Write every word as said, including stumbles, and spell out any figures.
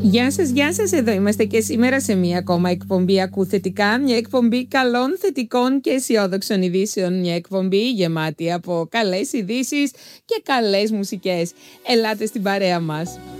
Γεια σας, γεια σας, εδώ είμαστε και σήμερα σε μία ακόμα εκπομπή Ακού Θετικά, μια εκπομπή καλών, θετικών και αισιόδοξων ειδήσεων, μια εκπομπή γεμάτη από καλές ειδήσεις και καλές μουσικές. Ελάτε στην παρέα μας.